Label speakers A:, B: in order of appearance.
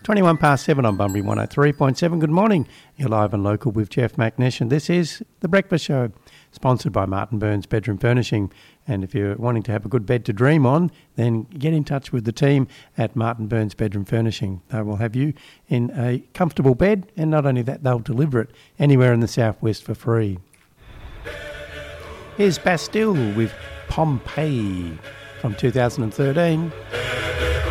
A: 21 past 7 on Bunbury 103.7. Good morning. You're live and local with Jeff McNish, and this is The Breakfast Show, sponsored by Martin Burns Bedroom Furnishing. And if you're wanting to have a good bed to dream on, then get in touch with the team at Martin Burns Bedroom Furnishing. They will have you in a comfortable bed, and not only that, they'll deliver it anywhere in the southwest for free. Here's Bastille with Pompeii from 2013.